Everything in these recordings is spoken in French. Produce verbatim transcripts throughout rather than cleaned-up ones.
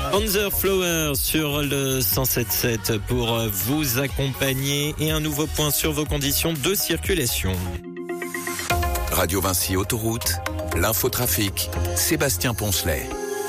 On the Flower sur le cent sept sept pour vous accompagner et un nouveau point sur vos conditions de circulation. Radio Vinci Autoroute, l'infotrafic, Sébastien Poncelet.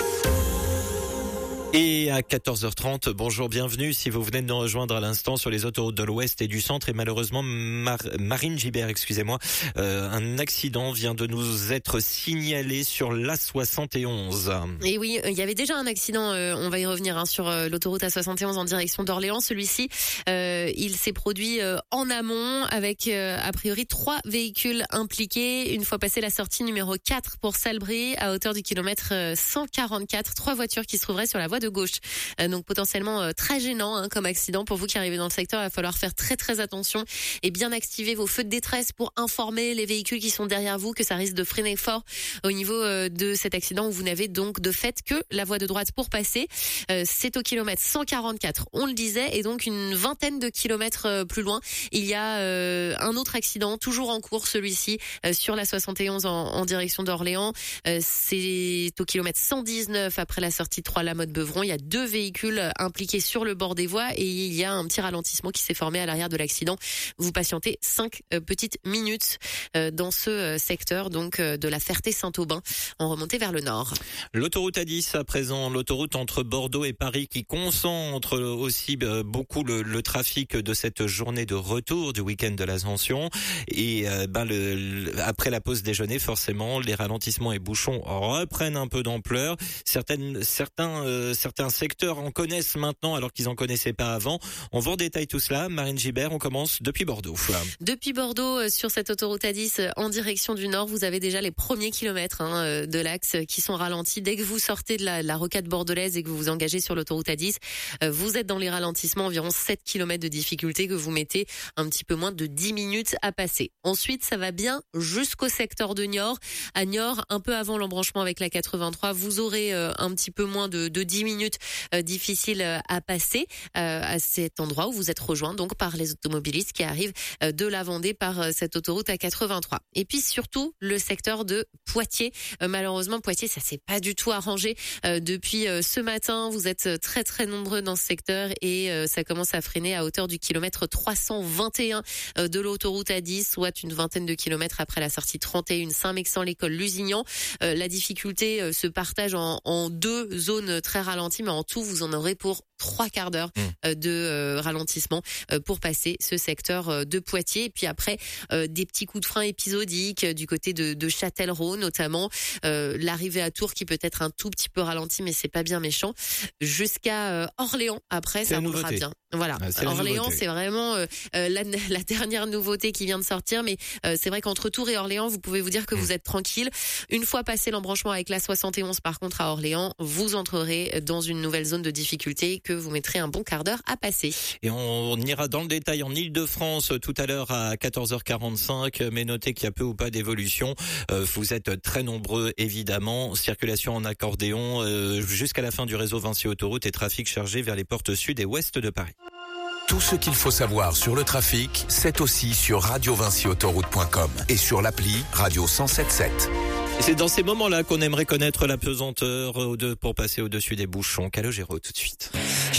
Et à quatorze heures trente, bonjour, bienvenue. Si vous venez de nous rejoindre à l'instant sur les autoroutes de l'Ouest et du Centre, et malheureusement Mar- Marine Gibert, excusez-moi, euh, un accident vient de nous être signalé sur l'A soixante et onze. Et oui, il y avait déjà un accident, euh, on va y revenir hein, sur euh, l'autoroute A soixante et onze en direction d'Orléans. Celui-ci, euh, il s'est produit euh, en amont avec euh, a priori trois véhicules impliqués. Une fois passé la sortie numéro quatre pour Salbris, à hauteur du kilomètre euh, cent quarante-quatre, trois voitures qui se trouveraient sur la voie de gauche. Euh, donc potentiellement euh, très gênant hein, comme accident. Pour vous qui arrivez dans le secteur, il va falloir faire très très attention et bien activer vos feux de détresse pour informer les véhicules qui sont derrière vous que ça risque de freiner fort au niveau euh, de cet accident où vous n'avez donc de fait que la voie de droite pour passer. Euh, c'est au kilomètre cent quarante-quatre, on le disait, et donc une vingtaine de kilomètres euh, plus loin, il y a euh, un autre accident, toujours en cours celui-ci, euh, sur la soixante et onze en, en direction d'Orléans. Euh, c'est au kilomètre cent dix-neuf après la sortie trois La Motte-Beuvron. Il y a deux véhicules impliqués sur le bord des voies et il y a un petit ralentissement qui s'est formé à l'arrière de l'accident. Vous patientez cinq euh, petites minutes euh, dans ce euh, secteur donc euh, de la Ferté-Saint-Aubin en remontée vers le nord. L'autoroute A dix à présent, l'autoroute entre Bordeaux et Paris qui concentre aussi euh, beaucoup le, le trafic de cette journée de retour du week-end de l'Ascension. Et euh, ben le, le, après la pause déjeuner, forcément, les ralentissements et bouchons reprennent un peu d'ampleur. Certaines, certains euh, Certains secteurs en connaissent maintenant alors qu'ils en connaissaient pas avant. On vous détaille tout cela. Marine Gibert, on commence depuis Bordeaux. Depuis Bordeaux, sur cette autoroute A dix en direction du nord, vous avez déjà les premiers kilomètres hein, de l'axe qui sont ralentis. Dès que vous sortez de la, la rocade bordelaise et que vous vous engagez sur l'autoroute A dix, vous êtes dans les ralentissements, environ sept kilomètres de difficulté que vous mettez un petit peu moins de dix minutes à passer. Ensuite, ça va bien jusqu'au secteur de Niort. À Niort, un peu avant l'embranchement avec la quatre-vingt-trois, vous aurez un petit peu moins de, de dix minutes euh, difficiles à passer euh, à cet endroit où vous êtes rejoint donc par les automobilistes qui arrivent euh, de la Vendée par euh, cette autoroute A quatre-vingt-trois. Et puis surtout le secteur de Poitiers. Euh, malheureusement Poitiers, ça s'est pas du tout arrangé euh, depuis euh, ce matin. Vous êtes très très nombreux dans ce secteur et euh, ça commence à freiner à hauteur du kilomètre trois cent vingt et un euh, de l'autoroute A dix, soit une vingtaine de kilomètres après la sortie trente et un Saint-Mexan, l'école Lusignan. Euh, la difficulté euh, se partage en, en deux zones très ralenties, mais en tout, vous en aurez pour trois quarts d'heure mmh. de euh, ralentissement euh, pour passer ce secteur euh, de Poitiers. Et puis après, euh, des petits coups de frein épisodiques euh, du côté de, de Châtellerault, notamment euh, l'arrivée à Tours qui peut être un tout petit peu ralenti, mais c'est pas bien méchant. Jusqu'à euh, Orléans, après, c'est ça roulera bien. Voilà, ah, Orléans, c'est vraiment euh, la, la dernière nouveauté qui vient de sortir, mais euh, c'est vrai qu'entre Tours et Orléans, vous pouvez vous dire que mmh. vous êtes tranquille. Une fois passé l'embranchement avec la soixante et onze, par contre, à Orléans, vous entrerez dans une nouvelle zone de difficulté que vous mettrez un bon quart d'heure à passer. Et on ira dans le détail en Île-de-France tout à l'heure à quatorze heures quarante-cinq, mais notez qu'il y a peu ou pas d'évolution. Euh, vous êtes très nombreux, évidemment. Circulation en accordéon euh, jusqu'à la fin du réseau Vinci Autoroute et trafic chargé vers les portes sud et ouest de Paris. Tout ce qu'il faut savoir sur le trafic, c'est aussi sur radio vinci autoroute point com et sur l'appli Radio cent sept sept. Et c'est dans ces moments-là qu'on aimerait connaître la pesanteur pour passer au-dessus des bouchons. Calogero tout de suite.